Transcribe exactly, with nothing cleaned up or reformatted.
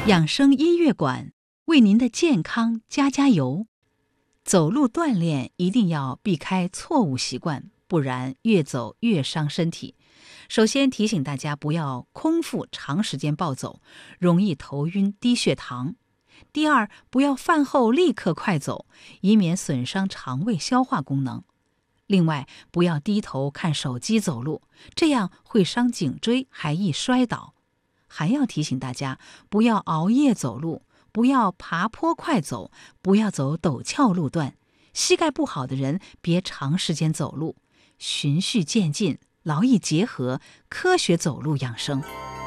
养生音乐馆为您的健康加加油。走路锻炼一定要避开错误习惯，不然越走越伤身体。首先提醒大家不要空腹长时间暴走，容易头晕低血糖。第二，不要饭后立刻快走，以免损伤肠胃消化功能。另外，不要低头看手机走路，这样会伤颈椎，还易摔倒。还要提醒大家，不要熬夜走路，不要爬坡快走，不要走陡峭路段。膝盖不好的人别长时间走路，循序渐进，劳逸结合，科学走路养生。